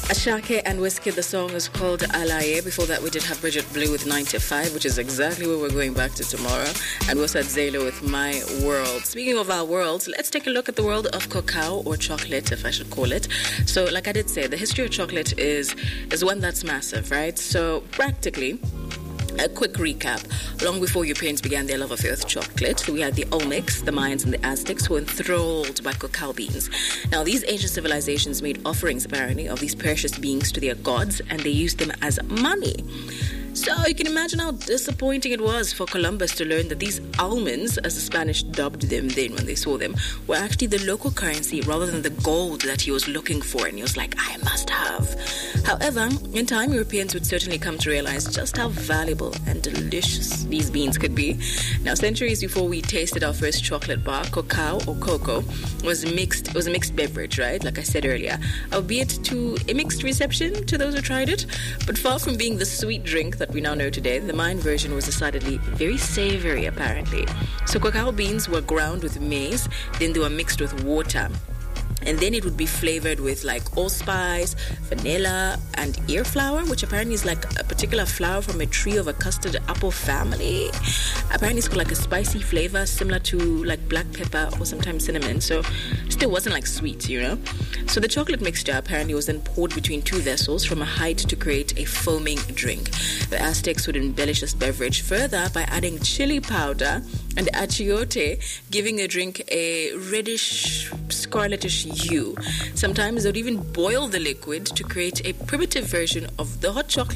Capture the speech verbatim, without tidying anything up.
Ashake and Whiskey, the song is called Alaye. Before that, we did have Bridget Blue with ninety-five, which is exactly where we're going back to tomorrow. And we also had Zalo with My World. Speaking of our worlds, let's take a look at the world of cacao, or chocolate, if I should call it. So, like I did say, the history of chocolate is, is one that's massive, right? So, practically, a quick recap. Long before Europeans began their love affair with chocolate, we had the Olmecs, the Mayans, and the Aztecs who were enthralled by cacao beans. Now, these ancient civilizations made offerings, apparently, of these precious beings to their gods, and they used them as money. So you can imagine how disappointing it was for Columbus to learn that these almonds, as the Spanish dubbed them then when they saw them, were actually the local currency rather than the gold that he was looking for. And he was like, I must have. However, in time, Europeans would certainly come to realize just how valuable and delicious these beans could be. Now, centuries before we tasted our first chocolate bar, cacao or cocoa was mixed. It was a mixed beverage, right? Like I said earlier, albeit to a mixed reception to those who tried it. But far from being the sweet drink that we now know today, the Mayan version was decidedly very savory, apparently. So cacao beans were ground with maize, then they were mixed with water. And then it would be flavored with like allspice, vanilla, and ear flour, which apparently is like a particular flower from a tree of a custard apple family. Apparently it's got like a spicy flavor similar to like black pepper or sometimes cinnamon. So still wasn't like sweet, you know. So the chocolate mixture apparently was then poured between two vessels from a height to create a foaming drink. The Aztecs would embellish this beverage further by adding chili powder and achiote, giving the drink a reddish, scarletish hue. Sometimes they would even boil the liquid to create a primitive version of the hot chocolate